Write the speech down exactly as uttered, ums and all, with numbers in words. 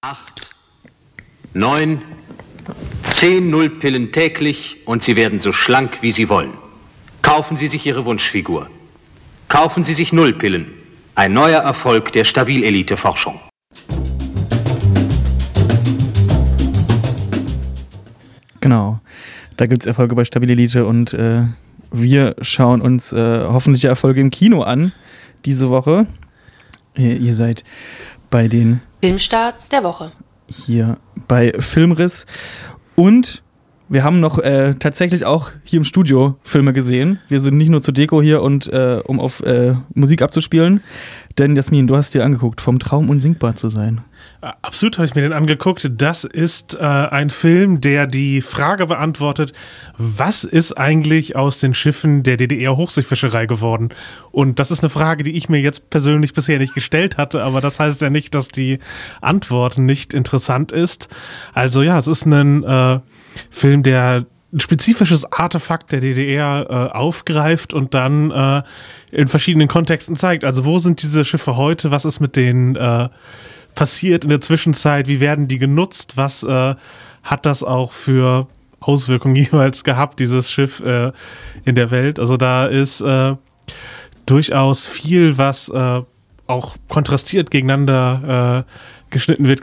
Acht, neun, zehn Nullpillen täglich und Sie werden so schlank, wie Sie wollen. Kaufen Sie sich Ihre Wunschfigur. Kaufen Sie sich Nullpillen. Ein neuer Erfolg der Stabil-Elite-Forschung. Genau, da gibt es Erfolge bei Stabil-Elite und äh, wir schauen uns äh, hoffentliche Erfolge im Kino an diese Woche. Ihr, ihr seid bei den Filmstarts der Woche. Hier bei Filmriss. Und wir haben noch äh, tatsächlich auch hier im Studio Filme gesehen. Wir sind nicht nur zur Deko hier und äh, um auf äh, Musik abzuspielen. Denn Jasmin, du hast dir angeguckt, vom Traum unsinkbar zu sein. Absolut habe ich mir den angeguckt. Das ist äh, ein Film, der die Frage beantwortet, was ist eigentlich aus den Schiffen der D D R-Hochseefischerei geworden? Und das ist eine Frage, die ich mir jetzt persönlich bisher nicht gestellt hatte, aber das heißt ja nicht, dass die Antwort nicht interessant ist. Also ja, es ist ein äh, Film, der ein spezifisches Artefakt der D D R äh, aufgreift und dann äh, in verschiedenen Kontexten zeigt. Also wo sind diese Schiffe heute? Was ist mit denen äh, passiert in der Zwischenzeit? Wie werden die genutzt? Was äh, hat das auch für Auswirkungen jeweils gehabt, dieses Schiff äh, in der Welt? Also da ist äh, durchaus viel, was äh, auch kontrastiert gegeneinander äh, geschnitten wird.